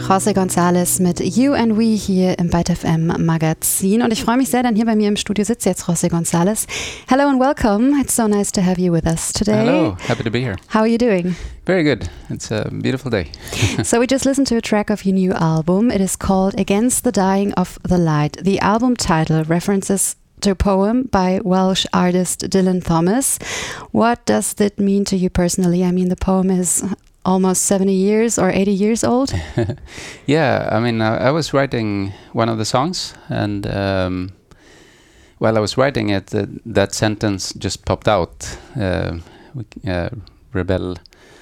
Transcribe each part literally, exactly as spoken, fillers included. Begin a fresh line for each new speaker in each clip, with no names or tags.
José González mit You and We hier im Byte F M Magazin. Und ich freue mich sehr, denn hier bei mir im Studio sitzt jetzt José González. Hello and welcome. It's so nice to have you with us today.
Hello, happy to be here.
How are you doing?
Very good. It's a beautiful day.
So we just listened to a track of your new album. It is called Against the Dying of the Light. The album title references to a poem by Welsh artist Dylan Thomas. What does that mean to you personally? I mean, the poem is almost seventy years or eighty years old.
Yeah, I mean, I, I was writing one of the songs, and um, while I was writing it, uh, that sentence just popped out. Uh, we, uh, rebel.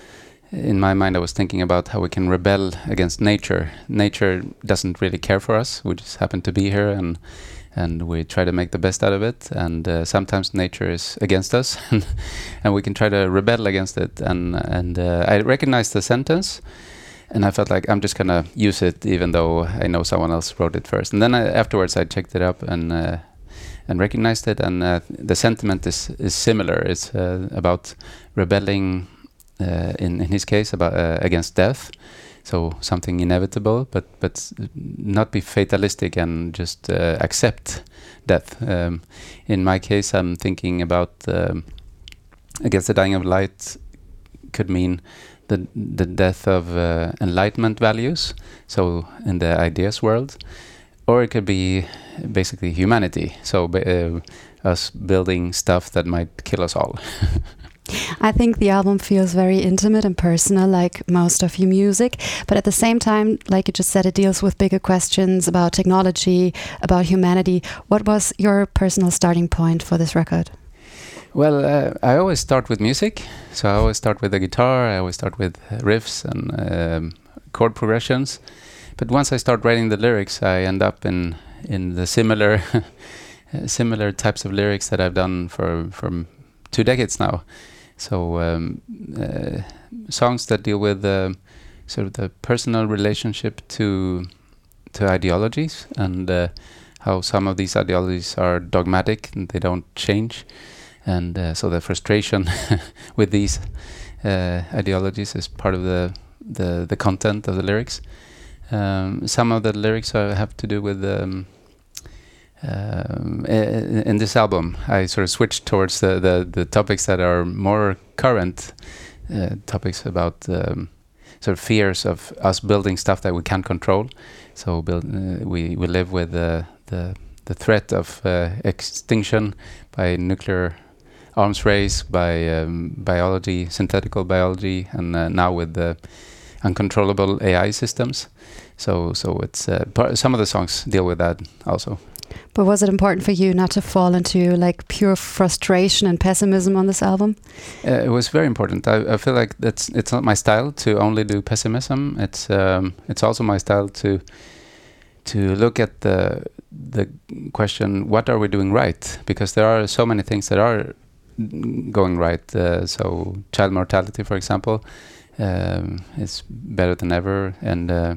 In my mind, I was thinking about how we can rebel against nature. Nature doesn't really care for us. We just happen to be here, and and we try to make the best out of it. And uh, sometimes nature is against us, and we can try to rebel against it. And and uh, I recognized the sentence, and I felt like I'm just gonna use it, even though I know someone else wrote it first. And then I, afterwards, I checked it up and uh, and recognized it. And uh, the sentiment is is similar. It's uh, about rebelling. Uh, in, in his case, about uh, against death, so something inevitable, but but not be fatalistic and just uh, accept death. Um, in my case, I'm thinking about um, against the dying of light could mean the the death of uh, enlightenment values, so in the ideas world, or it could be basically humanity, so uh, us building stuff that might kill us all.
I think the album feels very intimate and personal, like most of your music, but at the same time, like you just said, it deals with bigger questions about technology, about humanity. What was your personal starting point for this record?
Well, uh, I always start with music, so I always start with the guitar, I always start with riffs and um, chord progressions, but once I start writing the lyrics, I end up in, in the similar, similar types of lyrics that I've done for, for two decades now. So um, uh, songs that deal with uh, sort of the personal relationship to to ideologies, and uh, how some of these ideologies are dogmatic and they don't change, and uh, so the frustration with these uh, ideologies is part of the, the the content of the lyrics. Um, some of the lyrics are, have to do with um, Um, in this album, I sort of switched towards the, the, the topics that are more current, uh, topics about um, sort of fears of us building stuff that we can't control. So build, uh, we we live with uh, the the threat of uh, extinction by nuclear arms race, by um, biology, synthetical biology, and uh, now with the uncontrollable A I systems. So so it's uh, par- some of the songs deal with that also.
But was it important for you not to fall into like pure frustration and pessimism on this album?
Uh, it was very important. I, I feel like that's it's not my style to only do pessimism. It's um, it's also my style to to look at the the question: what are we doing right? Because there are so many things that are going right. Uh, so child mortality, for example, um, is better than ever, and. Uh,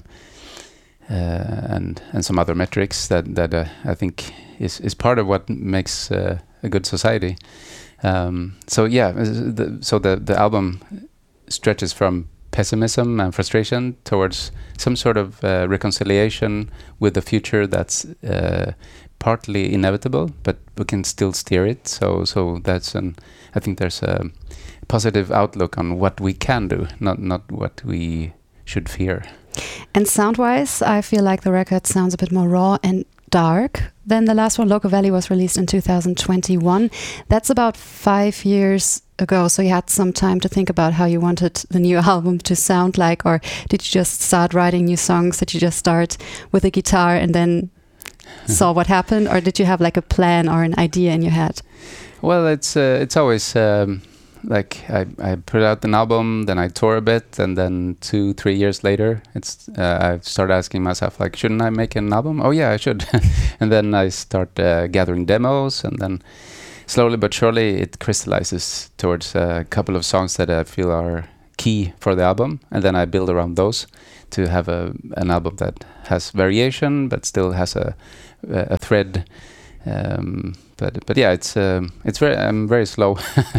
Uh, and and some other metrics that that uh, I think is is part of what makes uh, a good society. Um, so yeah, the, so the the album stretches from pessimism and frustration towards some sort of uh, reconciliation with the future that's uh, partly inevitable, but we can still steer it. So so that's an I think there's a positive outlook on what we can do, not not what we should fear.
And sound-wise, I feel like the record sounds a bit more raw and dark than the last one. Local Valley was released in two thousand twenty-one. That's about five years ago, so you had some time to think about how you wanted the new album to sound like, or did you just start writing new songs? Did you just start with a guitar and then saw what happened, or did you have like a plan or an idea in your head?
Well, it's uh, it's always... Um Like I, I put out an album, then I tour a bit, and then two, three years later, it's uh, I started asking myself, like, shouldn't I make an album? Oh yeah, I should. And then I start uh, gathering demos, and then slowly but surely it crystallizes towards a couple of songs that I feel are key for the album, and then I build around those to have a an album that has variation but still has a a thread. Um, but but yeah, it's um, it's very I'm very slow.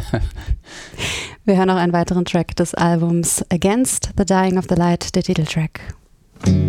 Wir hören noch einen weiteren Track des Albums Against the Dying of the Light, der Titeltrack.